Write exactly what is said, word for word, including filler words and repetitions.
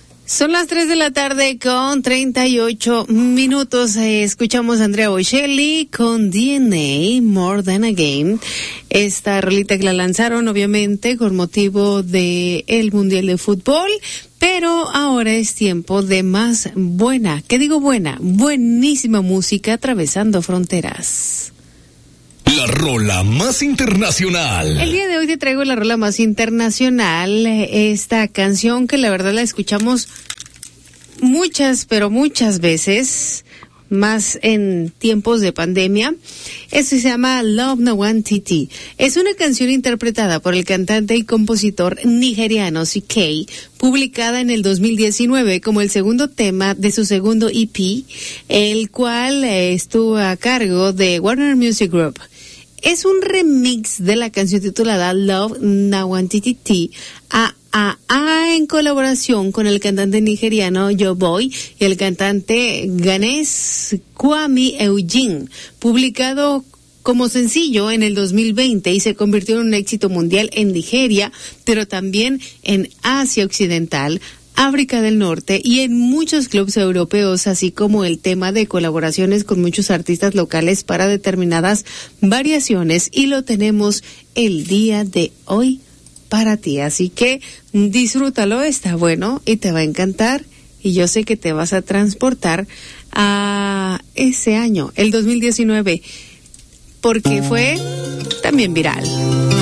Son las tres de la tarde con treinta y ocho minutos. Eh, escuchamos a Andrea Bocelli con D N A, More Than a Game. Esta rolita que la lanzaron obviamente con motivo de el Mundial de Fútbol, pero ahora es tiempo de más buena, ¿qué digo buena? Buenísima música atravesando fronteras. La rola más internacional. El día de hoy te traigo la rola más internacional, esta canción que la verdad la escuchamos muchas, pero muchas veces, más en tiempos de pandemia. Esto se llama Love Nwantiti. Es una canción interpretada por el cantante y compositor nigeriano C K, publicada en el dos mil diecinueve como el segundo tema de su segundo E P, el cual eh, estuvo a cargo de Warner Music Group. Es un remix de la canción titulada Love Nwantiti a, a, a en colaboración con el cantante nigeriano Joe Boy y el cantante ganés Kwame Eugene, publicado como sencillo en el dos mil veinte y se convirtió en un éxito mundial en Nigeria, pero también en Asia Occidental, África del Norte y en muchos clubes europeos, así como el tema de colaboraciones con muchos artistas locales para determinadas variaciones, y lo tenemos el día de hoy para ti. Así que disfrútalo, está bueno y te va a encantar, y yo sé que te vas a transportar a ese año, el dos mil diecinueve, porque fue también viral.